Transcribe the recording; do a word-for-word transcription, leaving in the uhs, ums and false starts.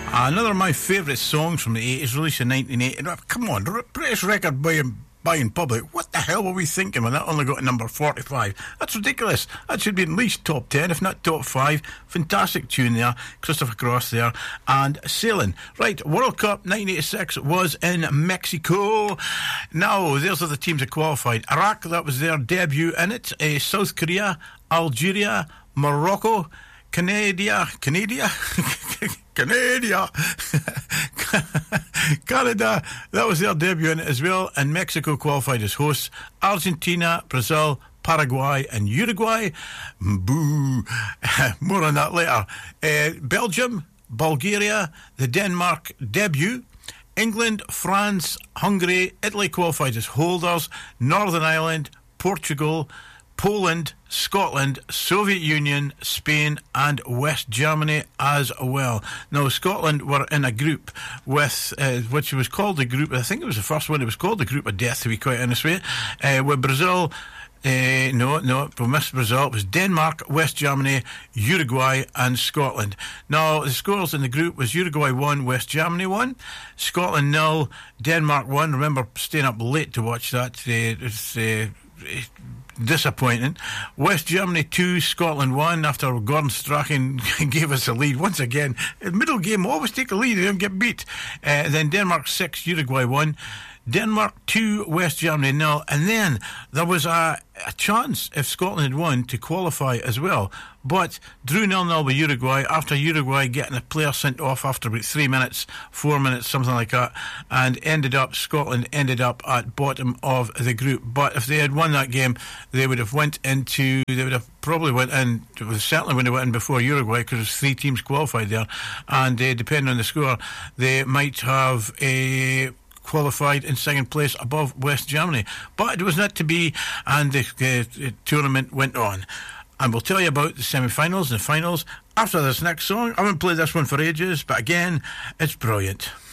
Another of my favourite songs from the eighties, released in nineteen eighty. Come on, British record buying, buying public. What the hell were we thinking when that only got to number forty-five? That's ridiculous. That should be at least top ten, if not top five. Fantastic tune there. Christopher Cross there. And Sailing. Right, World Cup nineteen eighty-six was in Mexico. Now, those are the teams that qualified. Iraq, that was their debut in it. Uh, South Korea, Algeria, Morocco, Canada, Canada, Canada, Canada, that was their debut in it as well, and Mexico qualified as hosts. Argentina, Brazil, Paraguay and Uruguay. Boo. More on that later. Uh, Belgium, Bulgaria, the Denmark debut. England, France, Hungary, Italy qualified as holders. Northern Ireland, Portugal, Poland, Scotland, Soviet Union, Spain and West Germany as well. Now, Scotland were in a group with, uh, which was called the group, I think it was the first one, it was called the group of death, to be quite honest with you, uh, with Brazil, uh, no, no, we missed Brazil, it was Denmark, West Germany, Uruguay and Scotland. Now, the scores in the group was Uruguay one, West Germany one, Scotland nil, Denmark one. Remember staying up late to watch that. Uh, it's uh, disappointing. West Germany two, Scotland one, after Gordon Strachan gave us a lead once again. In middle game, always take a lead, they don't get beat. Uh, then Denmark six, Uruguay one, Denmark two, West Germany nil, and then there was a, a chance, if Scotland had won, to qualify as well, but drew nil nil with Uruguay after Uruguay getting a player sent off after about three minutes, four minutes, something like that, and ended up, Scotland ended up at bottom of the group. But if they had won that game, they would have went into, they would have probably went in, certainly when they went in before Uruguay, because there's three teams qualified there, and uh, depending on the score, they might have a qualified in second place above West Germany. But it was not to be, and the uh, tournament went on. And we'll tell you about the semi-finals and the finals after this next song. I haven't played this one for ages, but again, it's brilliant.